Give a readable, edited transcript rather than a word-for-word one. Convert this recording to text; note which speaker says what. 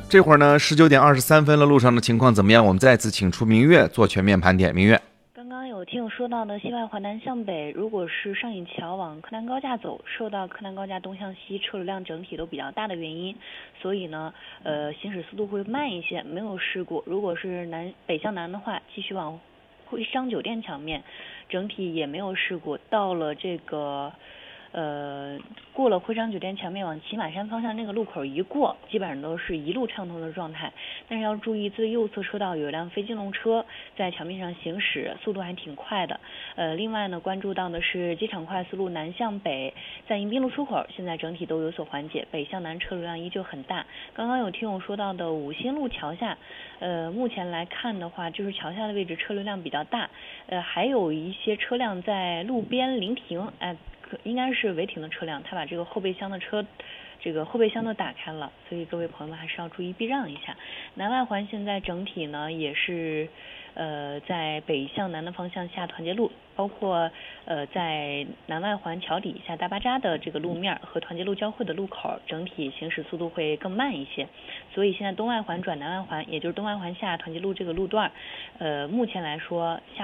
Speaker 1: 这会儿呢19点23分了，路上的情况怎么样？我们再次请出明月做全面盘点。明月，
Speaker 2: 刚刚有听友说到的西外环南向北，如果是上引桥往柯南高架走，受到柯南高架东向西车流量整体都比较大的原因，所以呢，行驶速度会慢一些，没有事故。如果是北向南的话，继续往徽商酒店墙面，整体也没有事故。到了这个。过了徽商酒店墙面往骑马山方向那个路口一过，基本上都是一路畅通的状态。但是要注意，最右侧车道有一辆非机动车在桥面上行驶，速度还挺快的。另外呢，关注到的是机场快速路南向北，在迎宾路出口，现在整体都有所缓解，北向南车流量依旧很大。刚刚有听友说到的五星路桥下，目前来看的话，就是桥下的位置车流量比较大，还有一些车辆在路边临停，应该是违停的车辆，他把这个后备箱都打开了，所以各位朋友们还是要注意避让一下。南外环现在整体呢也是在北向南的方向下团结路，包括在南外环桥底下大巴扎的这个路面和团结路交汇的路口，整体行驶速度会更慢一些。所以现在东外环转南外环，也就是东外环下团结路这个路段，目前来说下